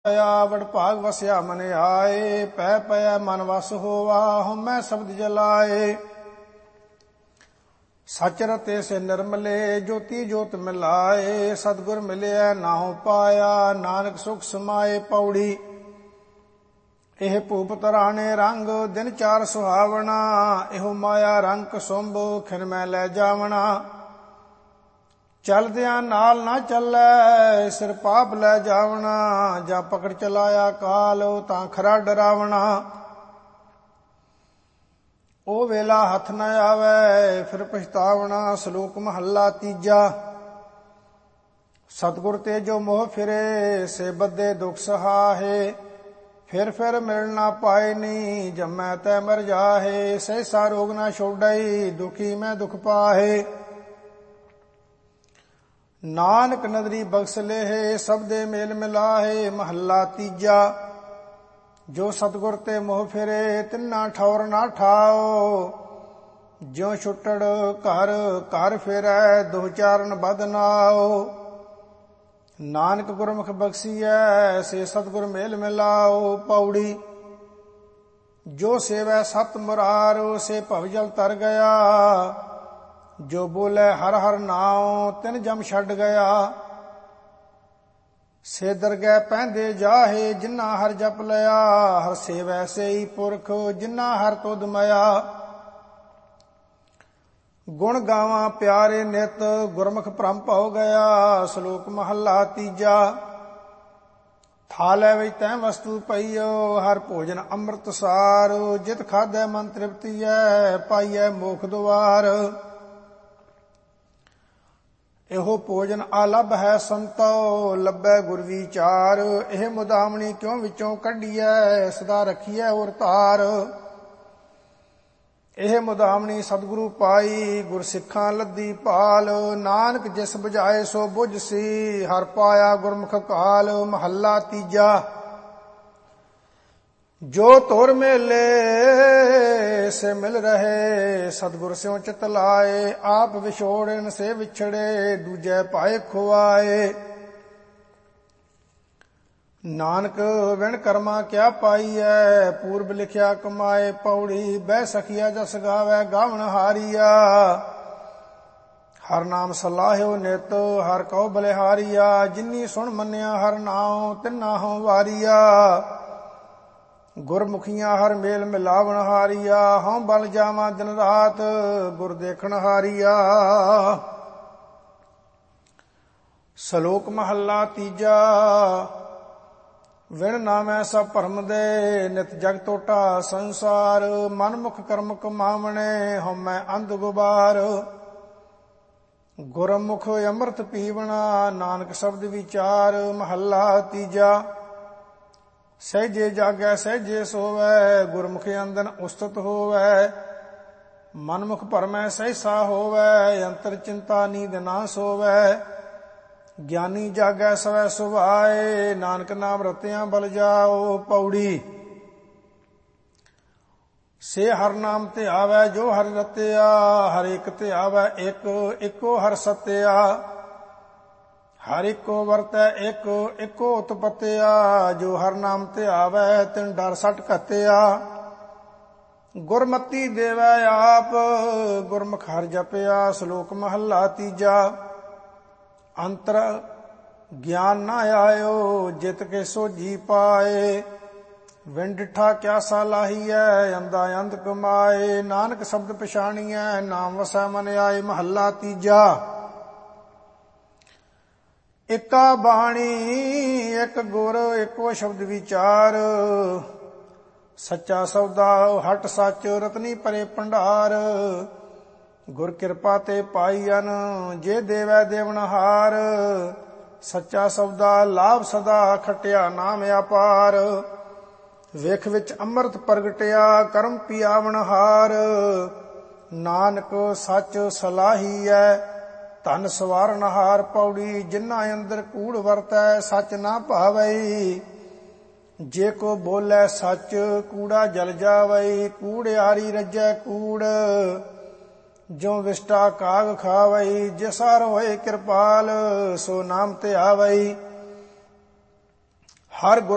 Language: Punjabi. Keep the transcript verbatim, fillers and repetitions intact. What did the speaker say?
ਵਡ ਭਾਗ ਵਸਿਆ ਮਨ ਆਏ, ਪੈ ਪੈ ਮਨ ਵਸ ਹੋਵਾ, ਹਉਮੈ ਸ਼ਬਦ ਜਲਾਏ। ਸਚ ਰਤੇ ਸੇ ਨਿਰਮਲੇ, ਜੋਤੀ ਜੋਤ ਮਿਲਾਏ, ਸਤਿਗੁਰ ਮਿਲਿਆ ਨਾਹੂ ਪਾਇਆ, ਨਾਨਕ ਸੁਖ ਸਮਾਏ। ਪੌੜੀ। ਇਹ ਭੂਪ ਤਰਾਣੇ ਰੰਗ, ਦਿਨ ਚਾਰ ਸੁਹਾਵਣਾ, ਇਹੋ ਮਾਇਆ ਰੰਗ ਕਸੁੰਭ, ਖਿਨ ਮੈਂ ਲੈ ਜਾਵਣਾ। ਚਲਦਿਆਂ ਨਾਲ ਨਾ ਚੱਲੈ, ਸਿਰ ਪਾਪ ਲੈ ਜਾਵਣਾ, ਜਾਂ ਪਕੜ ਚਲਾਇਆ ਕਾਲ, ਤਾਂ ਖਰਾ ਡਰਾਵਣਾ। ਉਹ ਵੇਲਾ ਹੱਥ ਨ ਆਵੈ, ਫਿਰ ਪਛਤਾਵਣਾ। ਸ਼ਲੋਕ ਮਹੱਲਾ ਤੀਜਾ। ਸਤਿਗੁਰ ਤੇ ਜੋ ਮੋਹ ਫਿਰੇ, ਸੇ ਬੱਧੇ ਦੁਖ ਸਹਾਹੇ, ਫਿਰ ਫਿਰ ਮਿਲ ਨਾ ਪਾਏ ਨੀ, ਜੰਮੈ ਤੈ ਮਰ ਜਾਹੇ। ਸਹਿਸਾ ਰੋਗ ਨਾ ਛੋਡਈ, ਦੁਖੀ ਮੈਂ ਦੁਖ ਪਾਹੇ। ਨਾਨਕ ਨਦਰੀ ਬਖਸ਼ ਲੇਹੇ, ਸਭ ਦੇ ਮੇਲ ਮਿਲਾਹੇ। ਮਹੱਲਾ ਤੀਜਾ। ਜੋ ਸਤਿਗੁਰ ਤੇ ਮੋਹ ਫਿਰੇ, ਤਿੰਨਾ ਠੌਰ ਨਾ ਠਾਓ, ਜਿਉ ਛੁੱਟੜ ਘਰ ਘਰ ਫਿਰੈ, ਦੁਹ ਚਾਰਨ ਬਦ ਨਾਓ। ਨਾਨਕ ਗੁਰਮੁਖ ਬਖਸ਼ੀਐ, ਸੇ ਸਤਿਗੁਰ ਮੇਲ ਮਿਲਾਓ। ਪੌੜੀ। ਜੋ ਸੇਵੈ ਸਤ ਮੁਰਾਰ, ਸੇ ਭਵ ਜਲ ਤਰ ਗਿਆ, ਜੋ ਬੋਲੇ ਹਰ ਹਰ ਨਾਉ, ਤਿਨ ਜਮ ਛੱਡ ਗਿਆ। ਸੇ ਦਰਗਹਿ ਪੈਂਦੇ ਜਾਹੇ, ਜਿਨ੍ਹਾਂ ਹਰ ਜਪ ਲਿਆ, ਹਰ ਸੇਵੈ ਸੇਈ ਪੁਰਖ, ਜਿਨ੍ਹਾਂ ਹਰ ਤੁਧ ਮਇਆ। ਗੁਣ ਗਾਵਾਂ ਪਿਆਰੇ ਨਿਤ, ਗੁਰਮੁਖ ਭ੍ਰਮ ਭਉ ਗਿਆ। ਸ਼ਲੋਕ ਮਹੱਲਾ ਤੀਜਾ। ਥਾਲੇ ਵਿੱਚ ਤੈ ਵਸਤੂ ਪਈਓ, ਹਰ ਭੋਜਨ ਅੰਮ੍ਰਿਤ ਸਾਰ, ਜਿਤ ਖਾਧੈ ਮਨ ਤ੍ਰਿਪਤੀਐ, ਪਾਈਐ ਮੋਖ ਦੁਆਰ। ਇਹੋ ਭੋਜਨ ਆਲਭ ਹੈ ਸੰਤੋ, ਲੱਭੈ ਗੁਰ ਵਿਚਾਰ, ਇਹ ਮੁਦਾਮਣੀ ਕਿਉ ਵਿੱਚੋਂ ਕੱਢੀਐ, ਸਦਾ ਰੱਖੀਐ ਔਰ ਧਾਰ। ਇਹ ਮੁਦਾਮਣੀ ਸਤਿਗੁਰੂ ਪਾਈ, ਗੁਰ ਸਿੱਖਾਂ ਲੱਦੀ ਭਾਲ, ਨਾਨਕ ਜਿਸ ਬੁਝਾਏ ਸੋ ਬੁਝ ਸੀ, ਹਰ ਪਾਇਆ ਗੁਰਮੁਖ ਕਾਲ। ਮਹੱਲਾ ਤੀਜਾ। ਜੋ ਤੁਰ ਮੇਲੇ ਸੇ ਮਿਲ ਰਹੇ, ਸਤਿਗੁਰ ਸਿਉ ਚਿਤ ਲਾਏ, ਆਪ ਵਿਛੋੜਨ ਸੇ ਵਿਛੜੇ, ਦੂਜੇ ਪਾਏ ਖੁਆਏ। ਨਾਨਕ ਵਿਣ ਕਰਮਾ ਕਿਆ ਪਾਈਐ, ਪੂਰਬ ਲਿਖਿਆ ਕਮਾਏ। ਪੌੜੀ। ਬਹਿ ਸਖੀਆ ਜਸ ਗਾਵੈ, ਗਾਵਣ ਹਾਰੀਆ, ਹਰ ਨਾਮ ਸਲਾਹਿਓ ਨਿਤ, ਹਰ ਕਉ ਬਲਿਹਾਰੀਆ। ਜਿਨੀ ਸੁਣ ਮੰਨਿਆ ਹਰ ਨਾਉ, ਤਿਨਾ ਹਉ ਵਾਰੀਆ, ਗੁਰਮੁਖੀਆਂ ਹਰ ਮੇਲ ਮਿਲਾਵਣ ਹਾਰੀਆ। ਹਉ ਬਲ ਜਾਵਾਂ ਦਿਨ ਰਾਤ, ਗੁਰ ਦੇਖਣ ਹਾਰੀਆ। ਸ਼ਲੋਕ ਮਹੱਲਾ ਤੀਜਾ। ਵਿਣ ਨਾਮੈ ਸਭ ਭਰਮ ਦੇ, ਨਿਤ ਜਗ ਟੋਟਾ ਸੰਸਾਰ, ਮਨ ਮੁਖ ਕਰਮ ਕਮਾਵਣੇ, ਹਉਮੈ ਅੰਧ ਗੁਬਾਰ। ਗੁਰਮੁਖ ਅੰਮ੍ਰਿਤ ਪੀਵਣਾ, ਨਾਨਕ ਸ਼ਬਦ ਵਿਚਾਰ। ਮਹੱਲਾ ਤੀਜਾ। ਸਹਿਜੇ ਜਾਗੈ ਸਹਿਜੇ ਸੋਵੈ, ਗੁਰਮੁਖ ਅੰਦਨ ਉਸਤਤ ਹੋਵੈ, ਮਨਮੁਖ ਭਰਮੈ ਸਹਿਸਾ ਹੋਵੈ, ਅੰਤਰ ਚਿੰਤਾ ਨੀਂਦ ਨਾ ਸੋਵੈ। ਗਿਆਨੀ ਜਾਗੈ ਸਵੈ ਸੁਭਾਏ, ਨਾਨਕ ਨਾਮ ਰਤਿਆਂ ਬਲ ਜਾਓ। ਪੌੜੀ। ਸੇ ਹਰ ਨਾਮ ਤੇ ਆਵੈ, ਜੋ ਹਰਿ ਰਤਿਆ, ਹਰ ਇੱਕ ਤੇ ਆਵੈ ਇੱਕ, ਇੱਕੋ ਹਰ ਸਤਿਆ। ਹਰ ਇੱਕੋ ਵਰਤੈ ਇੱਕ, ਇੱਕੋ ਉਤਪਤਿਆ, ਜੋ ਹਰ ਨਾਮ ਤੇ ਆਵੈ, ਤਿਨ ਡਰ ਸੱਟ ਘਤਿਆ। ਗੁਰਮਤੀ ਦੇਵੈ ਆਪ, ਗੁਰਮੁਖ ਹਰਿ ਜਪਿਆ। ਸ਼ਲੋਕ ਮਹੱਲਾ ਤੀਜਾ। ਅੰਤਰ ਗਿਆਨ ਨਾ ਆਇਓ, ਜਿਤ ਕੇ ਸੋਝੀ ਪਾਏ, ਵਿਣ ਡਿਠਾ ਕਿਆ ਸਾਲਾਹੀਐ, ਅੰਧਾ ਅੰਧ ਕਮਾਏ। ਨਾਨਕ ਸ਼ਬਦ ਪਛਾਣੀਐ, ਨਾਮ ਵਸੈ ਮਨ ਆਏ। ਮਹੱਲਾ ਤੀਜਾ। ਇਕਾ ਬਾਣੀ ਇੱਕ ਗੁਰ, ਇੱਕੋ ਸ਼ਬਦ ਵਿਚਾਰ, ਸੱਚਾ ਸੌਦਾ ਹਟ ਸੱਚ, ਰਤਨੀ ਭਰੇ ਭੰਡਾਰ। ਗੁਰ ਕਿਰਪਾ ਤੇ ਪਾਈਅਨ, ਜੇ ਦੇਵੈ ਦੇਵਨਹਾਰ, ਸੱਚਾ ਸੌਦਾ ਲਾਭ ਸਦਾ, ਖਟਿਆ ਨਾਮ ਅਪਾਰ। ਵੇਖ ਵਿੱਚ ਅੰਮ੍ਰਿਤ ਪ੍ਰਗਟਿਆ, ਕਰਮ ਪਿਆਵਨਹਾਰ, ਨਾਨਕ ਸੱਚ ਸਲਾਹੀਐ, ਧਨ ਸਵਾਰਨਹਾਰ। ਪੌੜੀ। ਜਿਨ੍ਹਾਂ ਅੰਦਰ ਕੂੜ ਵਰਤੈ, ਸੱਚ ਨਾ ਭਾਵਈ, ਜੇ ਕੋ ਬੋਲੇ ਸੱਚ, ਕੂੜਾ ਜਲ ਜਾਵਈ। ਕੂੜਿਆਰੀ ਰੱਜੈ ਕੂੜ, ਜੋ ਵਿਸ਼ਟਾ ਕਾਗ ਖਾਵਈ। ਜਿਸ ਹਰ ਹੋਏ ਕਿਰਪਾਲ, ਸੋ ਨਾਮ ਤੇ ਆਵਈ। ਹਰ